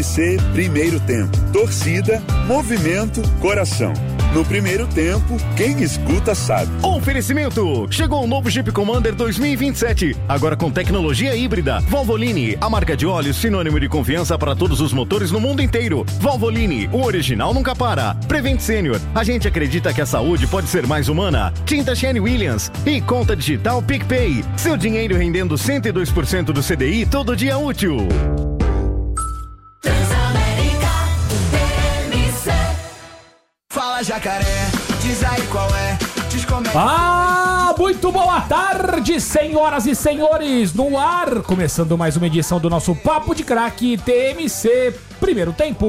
Primeiro tempo. Torcida, movimento, coração. No primeiro tempo, quem escuta sabe. Oferecimento. Chegou o novo Jeep Commander 2027. Agora com tecnologia híbrida. Valvoline, a marca de óleo sinônimo de confiança para todos os motores no mundo inteiro. Valvoline, o original nunca para. Prevent Senior, a gente acredita que a saúde pode ser mais humana. Tinta Shane Williams e conta digital PicPay. Seu dinheiro rendendo 102% do CDI todo dia útil. Fala, jacaré, diz aí qual é. Muito boa tarde, senhoras e senhores, no ar, começando mais uma edição do nosso Papo de Craque TMC Primeiro Tempo.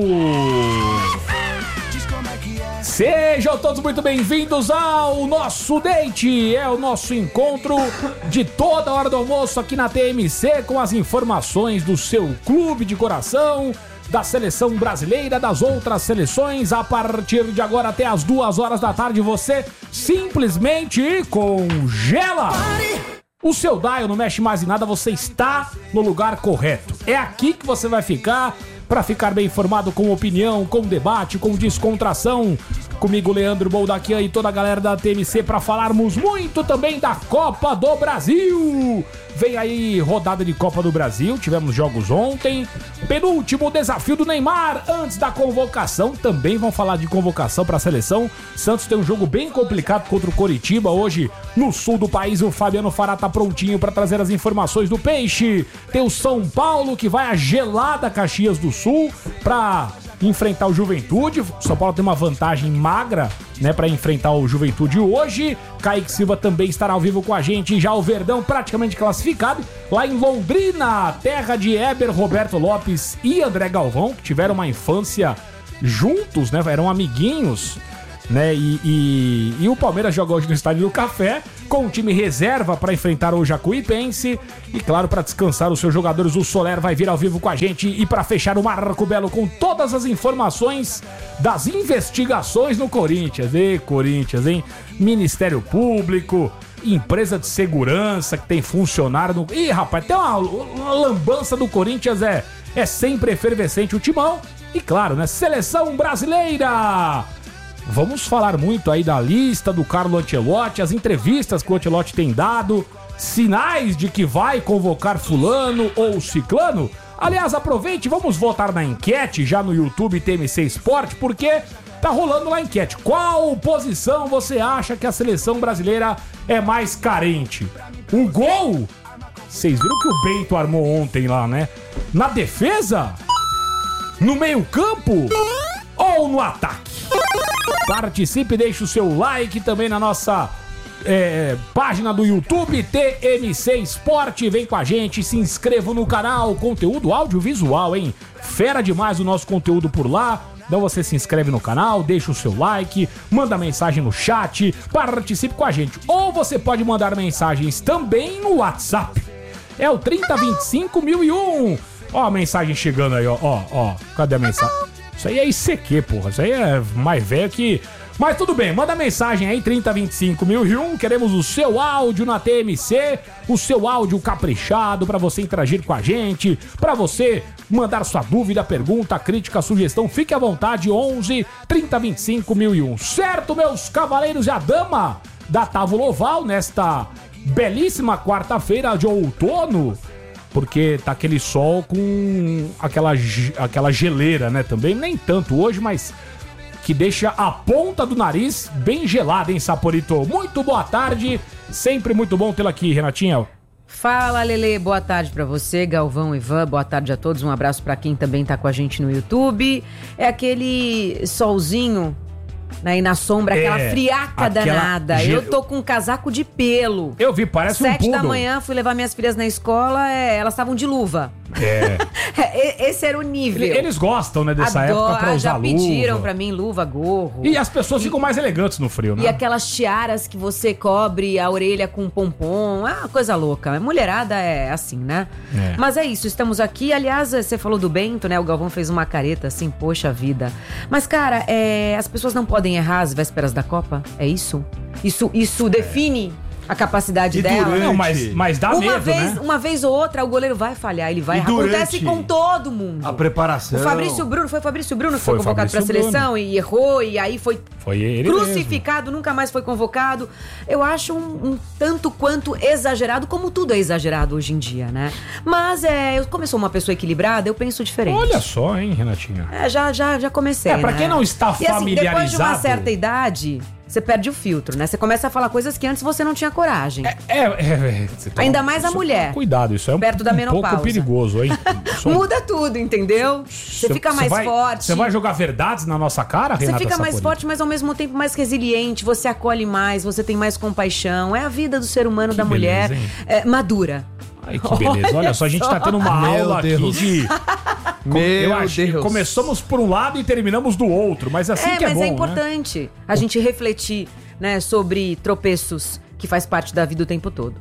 Sejam todos muito bem-vindos ao nosso date, é o nosso encontro de toda hora do almoço aqui na TMC com as informações do seu clube de coração, da seleção brasileira, das outras seleções. A partir de agora até as 2 horas da tarde você simplesmente congela o seu dial, não mexe mais em nada, você está no lugar correto. É aqui que você vai ficar para ficar bem informado, com opinião, com debate, com descontração. Comigo, Leandro Boldaquian e toda a galera da TMC para falarmos muito também da Copa do Brasil. Vem aí rodada de Copa do Brasil, tivemos jogos ontem. Penúltimo desafio do Neymar antes da convocação. Também vão falar de convocação para a seleção. Santos tem um jogo bem complicado contra o Coritiba hoje no sul do país. O Fabiano Fará tá prontinho para trazer as informações do Peixe. Tem o São Paulo que vai a gelada Caxias do Sul para enfrentar o Juventude. O São Paulo tem uma vantagem magra, né, para enfrentar o Juventude hoje. Kaique Silva também estará ao vivo com a gente. Já o Verdão praticamente classificado lá em Londrina, terra de Éber, Roberto Lopes e André Galvão, que tiveram uma infância juntos, né, eram amiguinhos, né, e o Palmeiras joga hoje no Estádio do Café com o time reserva para enfrentar o Jacuipense e, claro, para descansar os seus jogadores. O Soler vai vir ao vivo com a gente e para fechar o Marco Belo com todas as informações das investigações no Corinthians. Corinthians, hein? Ministério Público, empresa de segurança que tem funcionário no... Ih, rapaz, tem uma lambança do Corinthians, é sempre efervescente o timão. E, claro, né, seleção brasileira. Vamos falar muito aí da lista do Carlo Ancelotti, as entrevistas que o Ancelotti tem dado, sinais de que vai convocar fulano ou ciclano. Aliás, aproveite, vamos votar na enquete já no YouTube TMC Sport, porque tá rolando lá a enquete. Qual posição você acha que a seleção brasileira é mais carente? O gol? Vocês viram que o Bento armou ontem lá, né? Na defesa? No meio-campo? Ou no ataque? Participe, deixe o seu like também na nossa página do YouTube TMC Sport. Vem com a gente, se inscreva no canal. Conteúdo audiovisual, hein? Fera demais o nosso conteúdo por lá. Então você se inscreve no canal, deixa o seu like, manda mensagem no chat, participe com a gente. Ou você pode mandar mensagens também no WhatsApp. É o 3025-1001. Ó a mensagem chegando aí, ó. Cadê a mensagem? Isso aí é ICQ, porra. Isso aí é mais velho que... Mas tudo bem, manda mensagem aí, 3025-1001. Queremos o seu áudio na TMC, o seu áudio caprichado pra você interagir com a gente, pra você mandar sua dúvida, pergunta, crítica, sugestão. Fique à vontade, 11 3025-1001. Certo, meus cavaleiros e a dama da Távola Oval, nesta belíssima quarta-feira de outono, porque tá aquele sol com aquela geleira, né, também. Nem tanto hoje, mas que deixa a ponta do nariz bem gelada, hein, Saporito? Muito boa tarde, sempre muito bom tê-la aqui, Renatinha. Fala, Lelê, boa tarde pra você, Galvão, Ivan, boa tarde a todos, um abraço pra quem também tá com a gente no YouTube. É aquele solzinho, né, e na sombra, aquela friaca danada. Eu tô com um casaco de pelo. Eu vi, parece um poodle. 7 da manhã, fui levar minhas filhas na escola, elas estavam de luva. Esse era o nível. Eles gostam, né, dessa época pra usar luva. Já pediram pra mim luva, gorro. E as pessoas ficam mais elegantes no frio, né? E aquelas tiaras que você cobre a orelha com pompom. Ah, coisa louca. Mulherada é assim, né? Mas é isso, estamos aqui. Aliás, você falou do Bento, né? O Galvão fez uma careta assim, poxa vida. Mas, cara, as pessoas não podem errar às vésperas da Copa? É isso? Isso define a capacidade dela. Não, mas dá medo, né? Uma vez ou outra, o goleiro vai falhar, ele vai errar. Acontece com todo mundo. A preparação. O Fabrício Bruno que foi convocado pra seleção e errou, e aí foi ele crucificado, mesmo. Nunca mais foi convocado. Eu acho um tanto quanto exagerado, como tudo é exagerado hoje em dia, né? Mas como eu sou uma pessoa equilibrada, eu penso diferente. Olha só, hein, Renatinha? Já comecei, pra quem não está familiarizado... E assim, depois de uma certa idade... Você perde o filtro, né? Você começa a falar coisas que antes você não tinha coragem. Ainda mais a mulher. Cuidado, isso é perto da menopausa. Pouco perigoso, hein? Muda tudo, entendeu? Você fica mais forte. Você vai jogar verdades na nossa cara, Renata? Você fica mais forte, mas ao mesmo tempo mais resiliente. Você acolhe mais, você tem mais compaixão. É a vida do ser humano, da mulher madura. Ai, que beleza. Olha só, a gente tá tendo uma aula aqui de... Começamos por um lado e terminamos do outro, mas assim que é bom, mas é importante a gente refletir, né, sobre tropeços que faz parte da vida o tempo todo.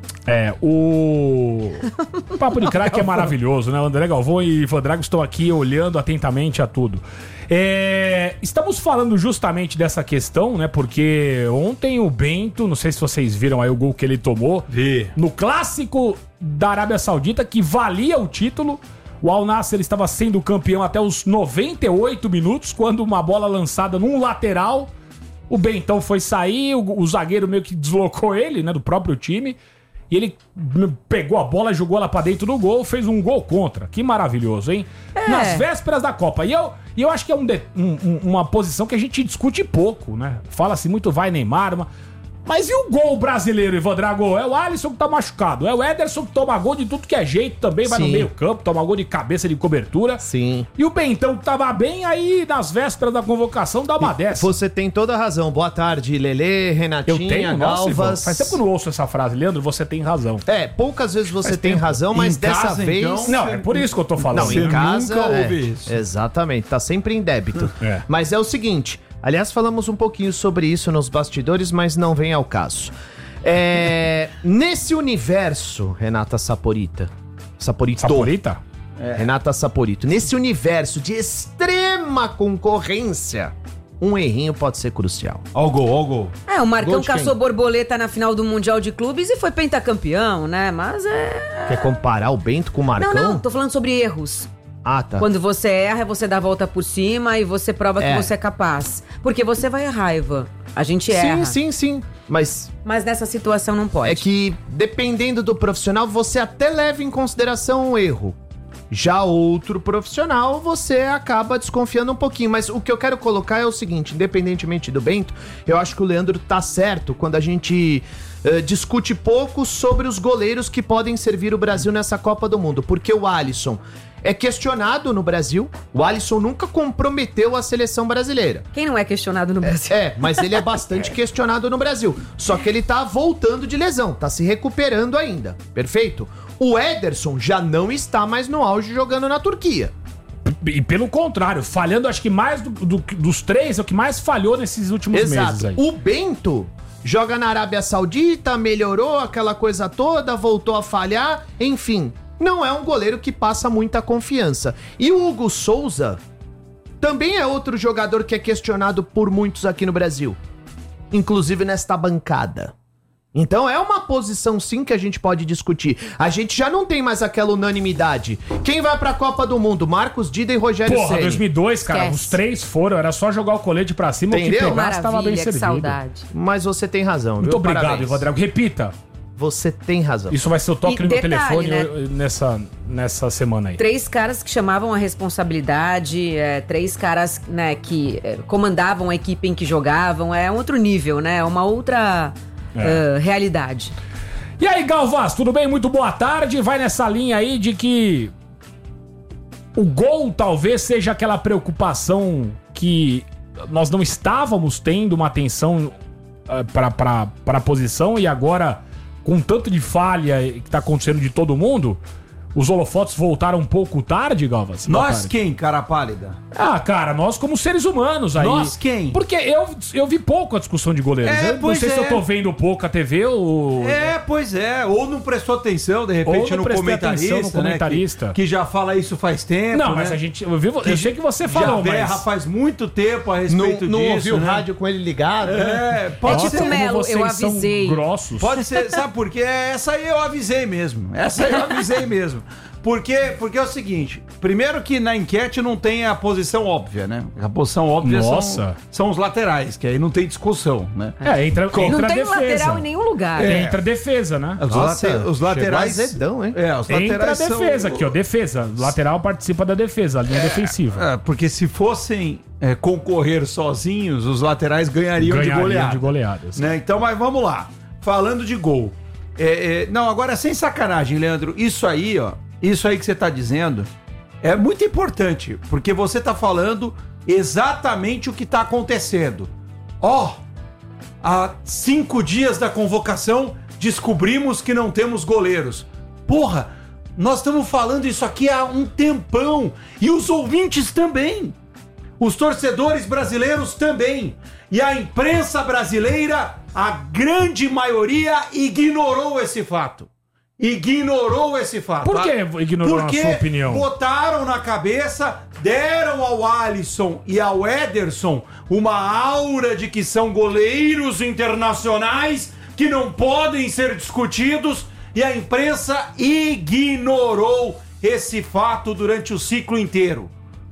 O Papo de Craque é maravilhoso, né? O André Galvão e Ivan Drago estão aqui olhando atentamente a tudo. Estamos falando justamente dessa questão, né? Porque ontem o Bento, não sei se vocês viram aí o gol que ele tomou, no clássico da Arábia Saudita, que valia o título. O Al Nassr estava sendo campeão até os 98 minutos, quando uma bola lançada num lateral, o Bentão foi sair, o zagueiro meio que deslocou ele, né, do próprio time, e ele pegou a bola, jogou ela pra dentro do gol, fez um gol contra. Que maravilhoso, hein? Nas vésperas da Copa. E eu acho que é uma posição que a gente discute pouco, né? Fala-se muito vai Neymar, mas e o gol brasileiro, Ivan Drago? É o Alisson que tá machucado. É o Ederson que toma gol de tudo que é jeito também. Vai no meio campo, toma gol de cabeça de cobertura. Sim. E o Bentão que tava bem, aí nas vésperas da convocação dá uma dessa. Você tem toda a razão. Boa tarde, Lelê, Renatinha, Galvas. Faz tempo que eu não ouço essa frase. Leandro, você tem razão. Poucas vezes você tem razão, mas dessa vez... Então, não, é por isso que eu tô falando. Não, em casa... Nunca ouvi isso. Exatamente, tá sempre em débito. Mas é o seguinte... Aliás, falamos um pouquinho sobre isso nos bastidores, mas não vem ao caso. Nesse universo, Renata Saporita. Saporita? Renata Saporito. Nesse universo de extrema concorrência, um errinho pode ser crucial. Ó o gol. O Marcão caçou borboleta na final do Mundial de Clubes e foi pentacampeão, né? Mas Quer comparar o Bento com o Marcão? Não, tô falando sobre erros. Ah, tá. Quando você erra, você dá a volta por cima e você prova que você é capaz. Porque você vai errar, Ivan. A gente erra. Sim. Mas nessa situação não pode. É que, dependendo do profissional, você até leva em consideração o erro. Já outro profissional, você acaba desconfiando um pouquinho. Mas o que eu quero colocar é o seguinte, independentemente do Bento, eu acho que o Leandro tá certo quando a gente discute pouco sobre os goleiros que podem servir o Brasil nessa Copa do Mundo. Porque o Alisson é questionado no Brasil. O Alisson nunca comprometeu a seleção brasileira. Quem não é questionado no Brasil? Mas ele é bastante questionado no Brasil. Só que ele tá voltando de lesão, tá se recuperando ainda. Perfeito? O Ederson já não está mais no auge jogando na Turquia. E pelo contrário, falhando, acho que mais dos três, é o que mais falhou nesses últimos meses aí. O Bento joga na Arábia Saudita, melhorou aquela coisa toda, voltou a falhar, enfim... Não é um goleiro que passa muita confiança. E o Hugo Souza também é outro jogador que é questionado por muitos aqui no Brasil. Inclusive nesta bancada. Então é uma posição sim que a gente pode discutir. A gente já não tem mais aquela unanimidade. Quem vai pra Copa do Mundo? Marcos Dida e Rogério Ceni. 2002, cara, Esquece. Os três foram. Era só jogar o colete pra cima. Entendeu? O que pegasse tava bem servido. Saudade. Mas você tem razão, Muito viu? obrigado, Parabéns. Ivan Drago. Repita. Você tem razão. Isso vai ser o toque no meu telefone, né? nessa semana aí. 3 caras que chamavam a responsabilidade, 3 caras, né, que comandavam a equipe em que jogavam. É um outro nível, né? É uma outra realidade. E aí, Galvas, tudo bem? Muito boa tarde. Vai nessa linha aí de que o gol talvez seja aquela preocupação que nós não estávamos tendo uma atenção para a posição, e agora, com tanto de falha que tá acontecendo de todo mundo, os holofotes voltaram um pouco tarde, Galvas? Nós quem, cara pálida? Ah, cara, nós como seres humanos aí. Nós quem? Porque eu vi pouco a discussão de goleiros. Eu não sei se eu tô vendo pouco a TV ou... Pois é. Ou não prestou atenção, de repente, no comentarista, né? Que já fala isso faz tempo, Não, né? mas a gente... Eu sei que você falou, já berra faz muito tempo a respeito disso, não ouviu né? o rádio com ele ligado, né? Pode tipo ser. Melo, eu avisei. Grossos. Pode ser, sabe por quê? Essa aí eu avisei mesmo. Porque é o seguinte, primeiro que na enquete não tem a posição óbvia, né? A posição óbvia são os laterais, que aí não tem discussão, né? Entra não a tem defesa. lateral em nenhum lugar. Entra a defesa, né? Os laterais... Azedão, hein? Os laterais entra a defesa aqui, ó, defesa. Lateral participa da defesa, a linha defensiva. Porque se fossem concorrer sozinhos, os laterais ganhariam de goleadas. Né? Então, mas vamos lá. Falando de gol. Não, agora sem sacanagem, Leandro, isso aí que você tá dizendo é muito importante, porque você tá falando exatamente o que tá acontecendo. Há 5 dias da convocação, descobrimos que não temos goleiros. Porra, nós estamos falando isso aqui há um tempão, e os ouvintes também. Os torcedores brasileiros também. E a imprensa brasileira, a grande maioria, ignorou esse fato. Por que ignorou, na sua opinião? Porque botaram na cabeça, deram ao Alisson e ao Ederson uma aura de que são goleiros internacionais que não podem ser discutidos, e a imprensa ignorou esse fato durante o ciclo inteiro.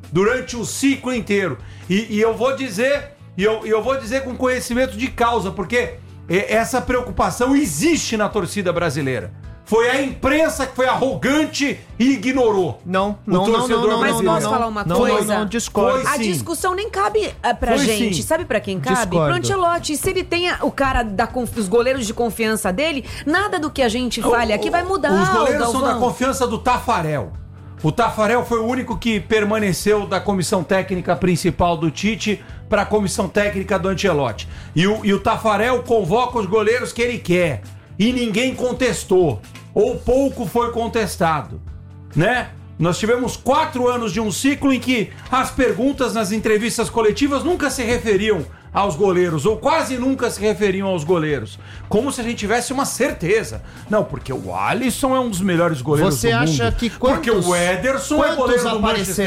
E eu vou dizer, eu vou dizer com conhecimento de causa, porque essa preocupação existe na torcida brasileira. Foi a imprensa que foi arrogante e ignorou. Não. Mas posso falar uma coisa? Não, discordo. A discussão nem cabe pra gente. Sim. Sabe pra quem cabe? Discordo. Pro Ancelotti. Se ele tem o cara os goleiros de confiança dele, nada do que a gente fale aqui vai mudar. Os goleiros são da confiança do Taffarel. O Taffarel foi o único que permaneceu da comissão técnica principal do Tite para a comissão técnica do Ancelotti. E o Taffarel convoca os goleiros que ele quer. E ninguém contestou. Ou pouco foi contestado. Né? Nós tivemos 4 anos de um ciclo em que as perguntas nas entrevistas coletivas nunca se referiam aos goleiros, ou quase nunca se referiam aos goleiros. Como se a gente tivesse uma certeza. Não, porque o Alisson é um dos melhores goleiros do mundo. Você acha que porque o Ederson é goleiro do Manchester